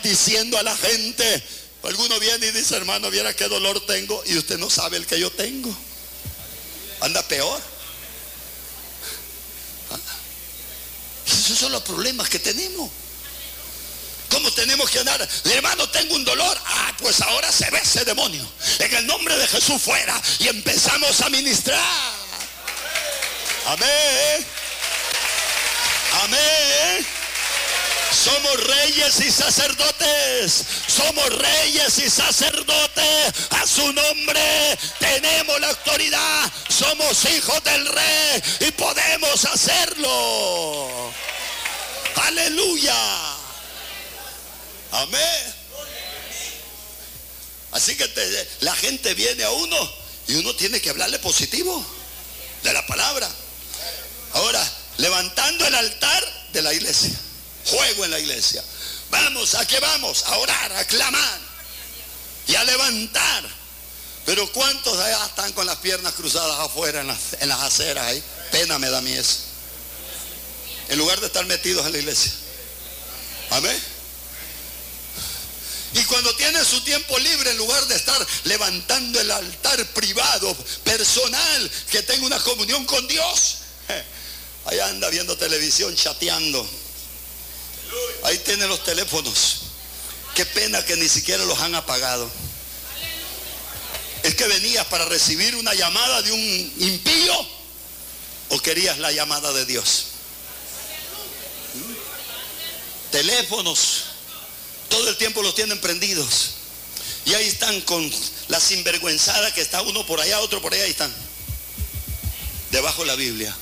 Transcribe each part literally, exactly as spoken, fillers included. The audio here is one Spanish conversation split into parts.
diciendo a la gente. Alguno viene y dice: hermano, viera qué dolor tengo, y usted no sabe el que yo tengo. Anda peor. ¿Ah? Esos son los problemas que tenemos. ¿Cómo tenemos que andar? Hermano, tengo un dolor. Ah, pues ahora se ve ese demonio. En el nombre de Jesús, fuera. Y empezamos a ministrar. Amén. Amén. Somos reyes y sacerdotes. Somos reyes y sacerdotes. A su nombre tenemos la autoridad. Somos hijos del rey y podemos hacerlo. Aleluya. Amén. Así que te, la gente viene a uno y uno tiene que hablarle positivo de la palabra. Ahora, levantando el altar de la iglesia, juego en la iglesia. Vamos, ¿a qué vamos? A orar, a clamar y a levantar. Pero ¿cuántos allá están con las piernas cruzadas afuera en las, en las aceras ahí? Pena me da a mí eso. En lugar de estar metidos en la iglesia. Amén. Y cuando tiene su tiempo libre, en lugar de estar levantando el altar privado, personal, que tenga una comunión con Dios, allá anda viendo televisión, chateando. Ahí tiene los teléfonos. Qué pena que ni siquiera los han apagado. ¿Es que venías para recibir una llamada de un impío o querías la llamada de Dios? ¿Mm? Teléfonos todo el tiempo los tienen prendidos. Y ahí están con la sinvergüenzada que está uno por allá, otro por allá, ahí están. Debajo de la Biblia.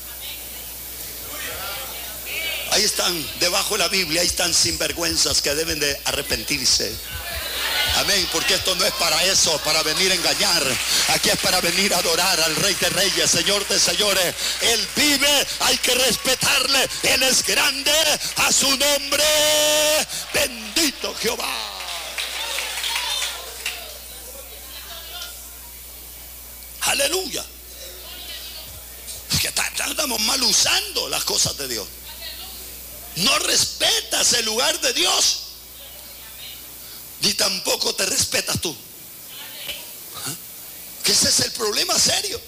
Ahí están, debajo de la Biblia, ahí están sinvergüenzas que deben de arrepentirse. Amén, porque esto no es para eso, para venir a engañar. Aquí es para venir a adorar al Rey de Reyes, Señor de Señores. Él vive, hay que respetarle. Él es grande, a su nombre. Bendito Jehová. Aleluya. Es que estamos mal usando las cosas de Dios. No respetas el lugar de Dios, ni tampoco te respetas tú. ¿Ah? Que ese es el problema serio.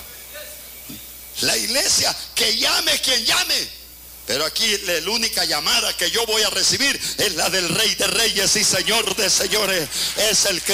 La iglesia, que llame quien llame, pero aquí la única llamada que yo voy a recibir es la del Rey de Reyes y Señor de Señores. Es el que